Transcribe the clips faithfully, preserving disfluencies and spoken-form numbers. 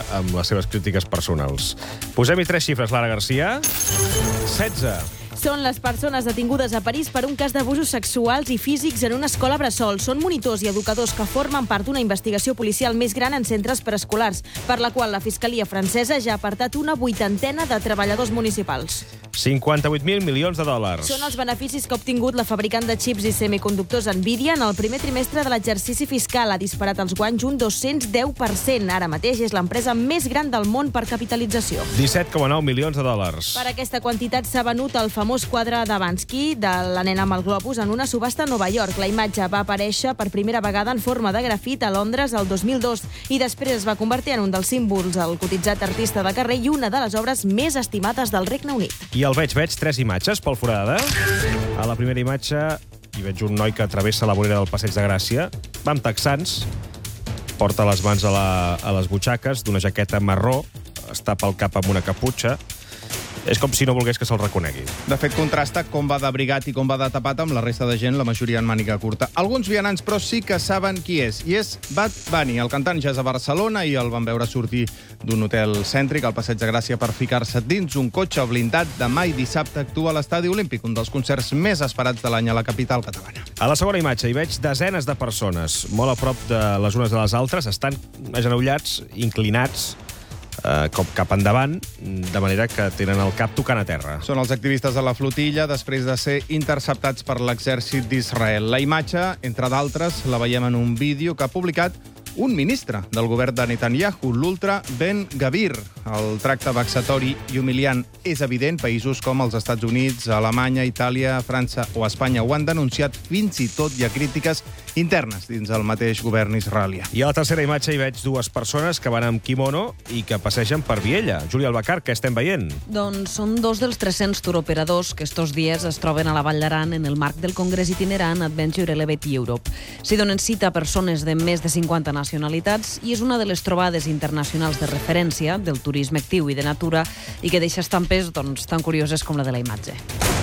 amb les seves crítiques personals. Posem-hi tres xifres, Lara Garcia. setze. Són les persones detingudes a París per un cas d'abusos sexuals i físics en una escola bressol. Són monitors i educadors que formen part d'una investigació policial més gran en centres preescolars, per la qual la Fiscalia francesa ja ha apartat una vuitantena de treballadors municipals. cinquanta-vuit mil milions de dòlars. Són els beneficis que ha obtingut la fabricant de xips i semiconductors Nvidia en el primer trimestre de l'exercici fiscal. Ha disparat els guanys un dos-cents deu per cent. Ara mateix és l'empresa més gran del món per capitalització. disset coma nou milions de dòlars. Per aquesta quantitat s'ha venut el famós quadre de Bansky, de la nena amb el globus, en una subhasta a Nova York. La imatge va aparèixer per primera vegada en forma de grafit a Londres el dos mil dos i després es va convertir en un dels símbols del cotitzat artista de carrer i una de les obres més estimades del Regne Unit. I el veig, veig tres imatges pel forada. A la primera imatge hi veig un noi que travessa la vorera del Passeig de Gràcia. Va amb texans, porta les mans a, la, a les butxaques d'una jaqueta marró, es tapa el cap amb una caputxa. És com si no volgués que se'l reconegui. De fet, contrasta com va d'abrigat i com va de tapat amb la resta de gent, la majoria en màniga curta. Alguns vianants, però, sí que saben qui és. I és Bad Bunny. El cantant ja és a Barcelona i el van veure sortir d'un hotel cèntric al Passeig de Gràcia per ficar-se dins un cotxe blindat. Demà i dissabte actua a l'Estadi Olímpic, un dels concerts més esperats de l'any a la capital catalana. A la segona imatge hi veig desenes de persones, molt a prop de les unes de les altres, estan agenollats, inclinats, Eh, com cap endavant, de manera que tenen el cap tocant a terra. Són els activistes de la flotilla després de ser interceptats per l'exèrcit d'Israel. La imatge, entre d'altres, la veiem en un vídeo que ha publicat un ministre del govern de Netanyahu, l'ultra Ben Gavir. El tracte vexatori i humiliant és evident. Països com els Estats Units, Alemanya, Itàlia, França o Espanya ho han denunciat. Fins i tot hi ha crítiques internes dins el mateix govern israelià. I a la tercera imatge hi veig dues persones que van amb kimono i que passegen per Viella. Júlia Albacar, què estem veient? Doncs són dos dels tres-cents turoperadors que estos dies es troben a la Vall d'Aran en el marc del Congrés itinerant Adventure Elevate Europe. S'hi donen cita a persones de més de cinquanta nacionalitats i és una de les trobades internacionals de referència del turisme actiu i de natura i que deixa estampes doncs, tan curioses com la de la imatge.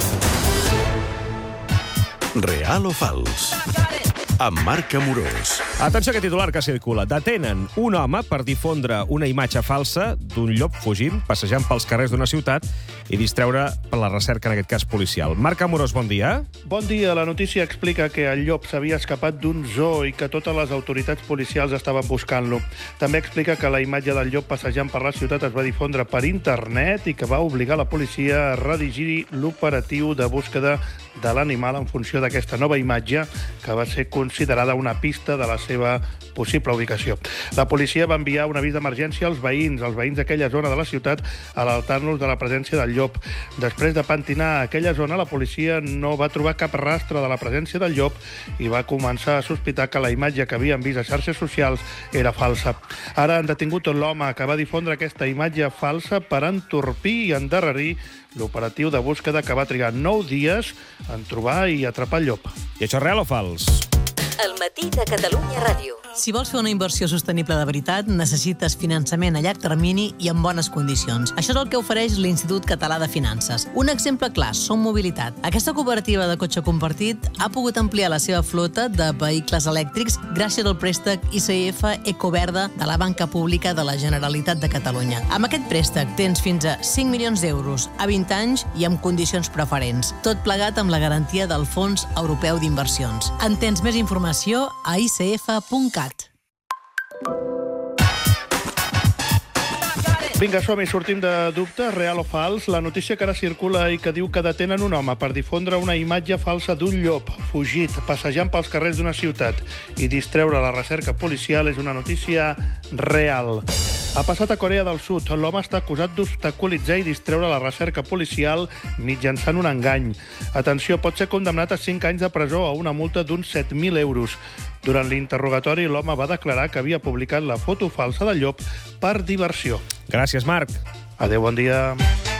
Real o fals? Amb Marc Amorós. Atenció a aquest titular que circula. Detenen un home per difondre una imatge falsa d'un llop fugint, passejant pels carrers d'una ciutat i distreure per la recerca, en aquest cas, policial. Marc Amorós, bon dia. Bon dia. La notícia explica que el llop s'havia escapat d'un zoo i que totes les autoritats policials estaven buscant-lo. També explica que la imatge del llop passejant per la ciutat es va difondre per internet i que va obligar la policia a redigir l'operatiu de búsqueda de l'animal en funció d'aquesta nova imatge que va ser considerada una pista de la seva possible ubicació. La policia va enviar un avís d'emergència als veïns, als veïns d'aquella zona de la ciutat, alertant-los de la presència del llop. Després de pentinar aquella zona, la policia no va trobar cap rastre de la presència del llop i va començar a sospitar que la imatge que havien vist a xarxes socials era falsa. Ara han detingut l'home que va difondre aquesta imatge falsa per entorpir i endarrerir l'operatiu de búsqueda que va trigar nou dies en trobar i atrapar el llop. I això és real o fals? El matí de Catalunya Ràdio. Si vols fer una inversió sostenible de veritat, necessites finançament a llarg termini i en bones condicions. Això és el que ofereix l'Institut Català de Finances. Un exemple clar, Som Mobilitat. Aquesta cooperativa de cotxe compartit ha pogut ampliar la seva flota de vehicles elèctrics gràcies al préstec I C F Ecoverda de la Banca Pública de la Generalitat de Catalunya. Amb aquest préstec tens fins a cinc milions d'euros a vint anys i amb condicions preferents. Tot plegat amb la garantia del Fons Europeu d'Inversions. En tens més informació a i c f punt cat. Vinga, som-hi, sortim de dubtes, real o fals. La notícia que ara circula i que diu que detenen un home per difondre una imatge falsa d'un llop fugit, passejant pels carrers d'una ciutat i distreure la recerca policial és una notícia real. Ha passat a Corea del Sud. L'home està acusat d'obstaculitzar i distreure la recerca policial mitjançant un engany. Atenció, pot ser condemnat a cinc anys de presó o una multa d'uns set mil euros. Durant l'interrogatori, l'home va declarar que havia publicat la foto falsa del llop per diversió. Gràcies, Marc. Adéu, bon dia.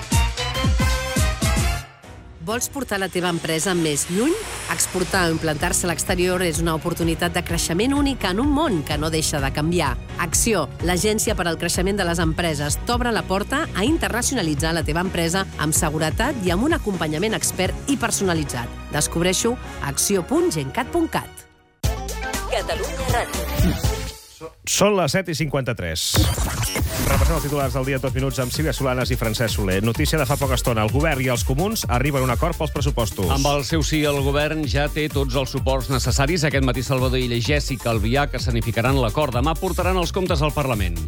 Vols portar la teva empresa més lluny? Exportar o implantar-se a l'exterior és una oportunitat de creixement única en un món que no deixa de canviar. Acció, l'agència per al creixement de les empreses, t'obre la porta a internacionalitzar la teva empresa amb seguretat i amb un acompanyament expert i personalitzat. Descobreixo a acció punt gencat punt cat. Catalunya Ràdio. Són les set i cinquanta-tres. Repassem els titulars del dia en dos minuts amb Sílvia Solanes i Francesc Soler. Notícia de fa poca estona. El govern i els comuns arriben a un acord pels pressupostos. Amb el seu sí, el govern ja té tots els suports necessaris. Aquest matí Salvador Illa i Jèssica Albià que escenificaran l'acord. Demà portaran els comptes al Parlament.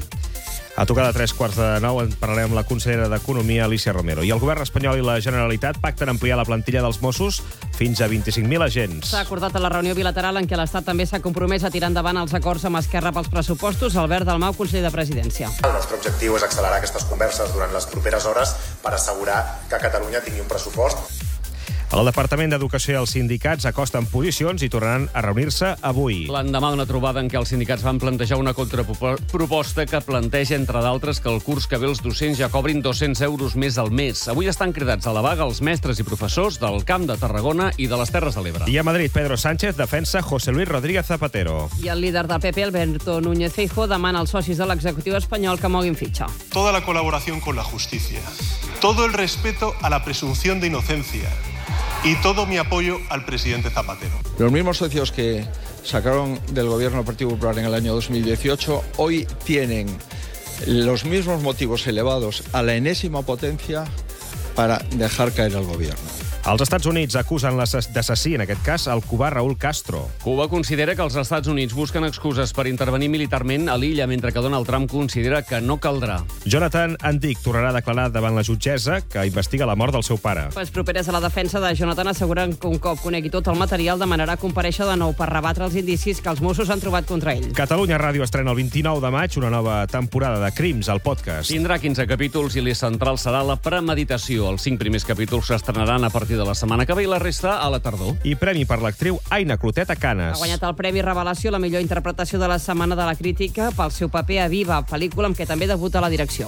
A tocar de tres quarts de nou en parlarem amb la consellera d'Economia, Alicia Romero. I el govern espanyol i la Generalitat pacten ampliar la plantilla dels Mossos fins a vint-i-cinc mil agents. S'ha acordat a la reunió bilateral en què l'Estat també s'ha compromès a tirar endavant els acords amb Esquerra pels pressupostos. Albert Dalmau, conseller de Presidència. El nostre objectiu és accelerar aquestes converses durant les properes hores per assegurar que Catalunya tingui un pressupost. El Departament d'Educació i els sindicats acosten posicions i tornaran a reunir-se avui. L'endemà d'una trobada en què els sindicats van plantejar una contraproposta que planteja, entre d'altres, que el curs que ve els docents ja cobrin dos-cents euros més al mes. Avui estan cridats a la vaga els mestres i professors del Camp de Tarragona i de les Terres de l'Ebre. I a Madrid, Pedro Sánchez defensa José Luis Rodríguez Zapatero. I el líder del P P, Alberto Núñez Feijóo, demana als socis de l'executiu espanyol que moguin fitxa. Toda la colaboración con la justicia, todo el respeto a la presunción de inocencia y todo mi apoyo al presidente Zapatero. Los mismos socios que sacaron del gobierno del Partido Popular en el año dos mil dieciocho hoy tienen los mismos motivos elevados a la enésima potencia para dejar caer el gobierno. Els Estats Units acusen d'assassí, en aquest cas, el cubà Raúl Castro. Cuba considera que els Estats Units busquen excuses per intervenir militarment a l'illa, mentre que Donald Trump considera que no caldrà. Jonathan Andic tornarà a declarar davant la jutgessa que investiga la mort del seu pare. Les properes a la defensa de Jonathan asseguren que un cop conegui tot el material demanarà comparèixer de nou per rebatre els indicis que els Mossos han trobat contra ell. Catalunya Ràdio estrena el vint-i-nou de maig una nova temporada de Crims, al podcast. Tindrà quinze capítols i l'eix central serà la premeditació. Els cinc primers capítols s'estrenaran a partir de la setmana que ve i la resta a la tardor. I premi per l'actriu Aina Clotet a Canes. Ha guanyat el Premi Revelació, la millor interpretació de la Setmana de la Crítica, pel seu paper a Viva, pel·lícula amb què també debuta la direcció.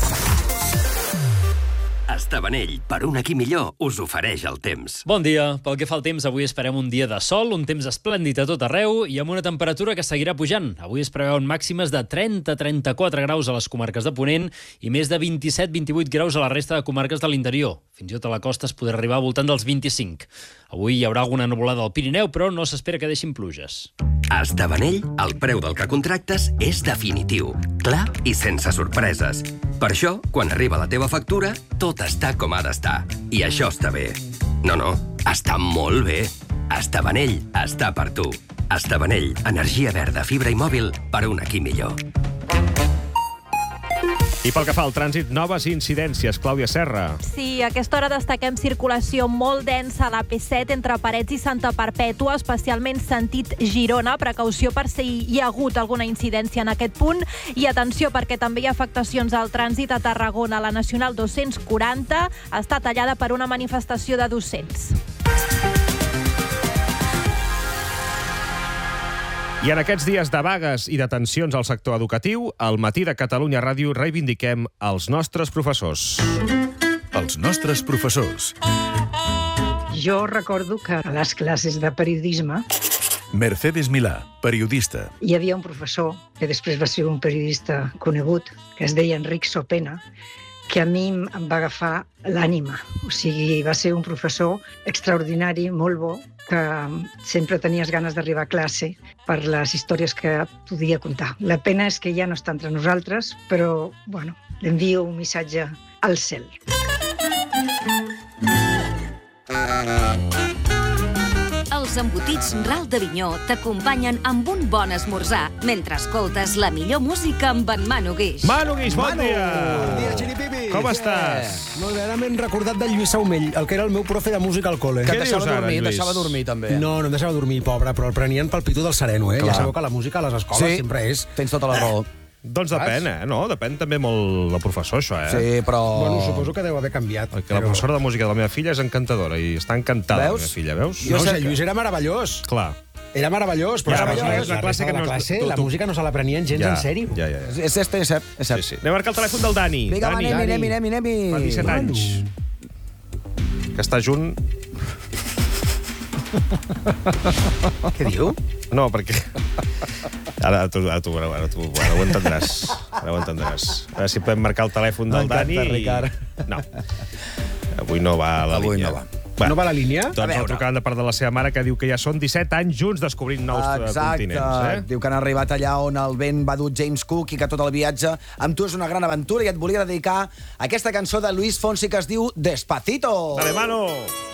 Estavanell, per un aquí millor, us ofereix el temps. Bon dia. Pel que fa al temps, avui esperem un dia de sol, un temps esplèndid a tot arreu i amb una temperatura que seguirà pujant. Avui es preveuen màximes de trenta a trenta-quatre graus a les comarques de Ponent i més de vint-i-set a vint-i-vuit graus a la resta de comarques de l'interior. Fins i tot a la costa es podrà arribar al voltant dels vint-i-cinc. Avui hi haurà alguna nuvolada al Pirineu, però no s'espera que deixin pluges. A Estavanell, el preu del que contractes és definitiu, clar i sense sorpreses. Per això, quan arriba la teva factura, tot està com ha d'estar. I això està bé. No, no, està molt bé. Estavanell està per tu. Estavanell, energia verda, fibra i mòbil per un aquí millor. I pel que fa al trànsit, noves incidències. Clàudia Serra. Sí, a aquesta hora destaquem circulació molt densa a la P set entre Parets i Santa Perpètua, especialment sentit Girona. Precaució per si hi ha hagut alguna incidència en aquest punt. I atenció, perquè també hi ha afectacions al trànsit a Tarragona. La Nacional dos-cents quaranta està tallada per una manifestació de docents. I en aquests dies de vagues i de tensions al sector educatiu, al matí de Catalunya Ràdio reivindiquem els nostres professors. Els nostres professors. Jo recordo que a les classes de periodisme Mercedes Milà, periodista. hi havia un professor, que després va ser un periodista conegut, que es deia Enric Sopena, que a mi em va agafar l'ànima. O sigui, va ser un professor extraordinari, molt bo, que sempre tenies ganes d'arribar a classe per les històries que podia contar. La pena és que ja no està entre nosaltres, però, bueno, l'envio un missatge al cel. Els embotits Ral d'Avinyó t'acompanyen amb un bon esmorzar mentre escoltes la millor música amb en Manu Guix. Manu Guix, bon Manu, dia! Bon dia, xiripipi! Com estàs? Molt bé, ara m'he recordat del Lluís Saumell, el que era el meu profe de música al col·le. Què dius ara, Lluís? Deixava dormir, també. No, no em deixava dormir, pobre, però el prenien pel pitu del sereno, eh? Clar. Ja sabeu que la música a les escoles Sí, sempre és... tens tota la raó. Doncs depèn, eh? No, depèn també molt del professor, això, eh? Sí, però... Bueno, suposo que deu haver canviat. Perquè la professora de música de la meva filla és encantadora i està encantada, Veus? la meva filla, veus? No, o sigui, Lluís era meravellós. Clar. Era meravellós, però Ja, meravellós. però és una classe que la, no- classe, tu- la tu- música no se l'aprenien gens Ja, en sèrio. ja, ja, ja. És, és, és cert, és cert. Sí, sí. Anem a marcar el telèfon del Dani. Vinga, va, Dani. anem, anem, anem, anem. Fa disset anys. Que està junt... Què diu? No, perquè... Ara tu, ara tu, ara tu, ara ho entendràs. Ara ho entendràs. A veure si podem marcar el telèfon del M'encanta, Dani. i- Ricard. No. Avui no va a la Avui línia. no va. No va la línia? Doncs el trucant de part de la seva mare, que diu que ja són disset anys junts descobrint nous Exacte. continents. Eh? Diu que han arribat allà on el vent va dur James Cook i que tot el viatge amb tu és una gran aventura, i et volia dedicar aquesta cançó de Luis Fonsi que es diu Despacito. Dale, mano!